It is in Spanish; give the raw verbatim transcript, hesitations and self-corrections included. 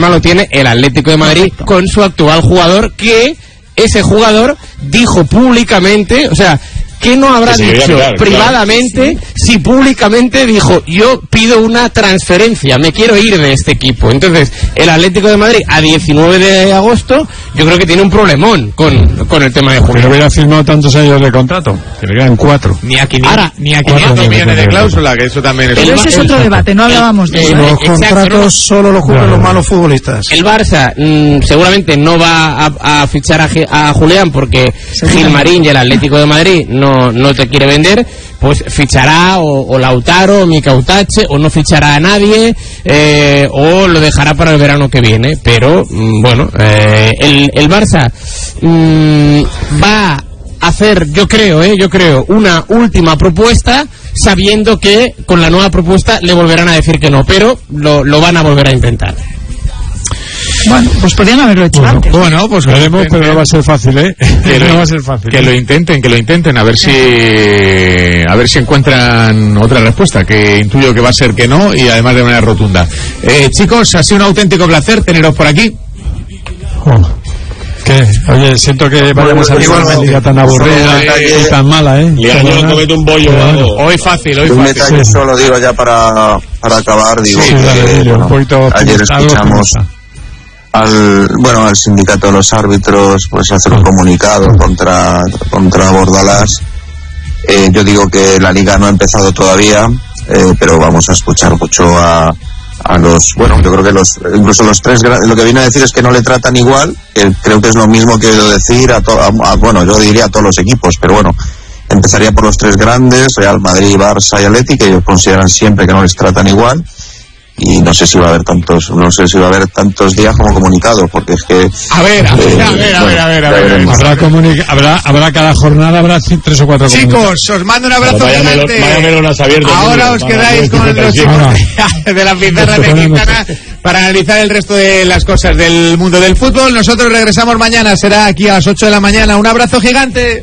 problema lo tiene el Atlético de Madrid con su actual jugador, que ese jugador dijo públicamente, o sea, ¿qué no habrá sí, dicho claro, privadamente claro. si públicamente dijo, yo pido una transferencia, me quiero ir de este equipo? Entonces, el Atlético de Madrid a diecinueve de agosto, yo creo que tiene un problemón con, con el tema de Julián. Pero hubiera firmado tantos años de contrato, que le quedan cuatro. Ni a quinientos, ni a quinientos millones de cláusula, que eso también es... Pero ese es otro debate, no hablábamos de eso. Los Exacto, contratos ¿no? solo los cubren los malos futbolistas. El Barça mmm, seguramente no va a, a fichar a, a Julián porque Gilmarín y el Atlético de Madrid no, no te quiere vender, pues fichará o, o Lautaro o Mika Utache, o no fichará a nadie, eh, o lo dejará para el verano que viene. Pero mmm, bueno, eh, el, el Barça mmm, va a hacer, yo creo, eh, yo creo, una última propuesta, sabiendo que con la nueva propuesta le volverán a decir que no, pero lo, lo van a volver a intentar. Bueno, pues podrían haberlo hecho bueno, antes. Bueno, pues veremos, pero no va a ser fácil, ¿eh? Que lo, no va a ser fácil. Que ¿eh? lo intenten, que lo intenten, a ver si a ver si encuentran otra respuesta, que intuyo que va a ser que no, y además de manera rotunda. Eh, chicos, ha sido un auténtico placer teneros por aquí. Oh. ¿Qué? Oye, siento que vayamos a llevar una liga tan aburrida y tan mala, ¿eh? Liga, yo comete un bollo. Bueno, hoy fácil, hoy un fácil. detalle sí. solo digo ya para, para acabar, digo sí, que dale, dile, bueno, un poquito, ayer escuchamos al bueno al sindicato de los árbitros pues hacer un comunicado contra contra Bordalás. Eh, yo digo que la liga no ha empezado todavía, eh, pero vamos a escuchar mucho a a los, bueno, yo creo que los, incluso los tres, lo que viene a decir es que no le tratan igual, que creo que es lo mismo que he oído decir a, to, a, a bueno, yo diría a todos los equipos, pero bueno, empezaría por los tres grandes, Real Madrid, Barça y Atleti, que ellos consideran siempre que no les tratan igual, y no sé si va a haber tantos, no sé si va a haber tantos días como comunicado, porque es que... A ver, a ver, eh, a ver, a bueno, ver, a ver, a ver, a ver. Habrá, comunica- habrá, habrá cada jornada, habrá tres o cuatro Chicos, os mando un abrazo Vaya gigante. melo- vaya melonas abiertas, Ahora Emilio. os Vaya, quedáis con los Ahora. chicos de la pizarra de Quintana para analizar el resto de las cosas del mundo del fútbol. Nosotros regresamos mañana, será aquí a las ocho de la mañana. Un abrazo gigante.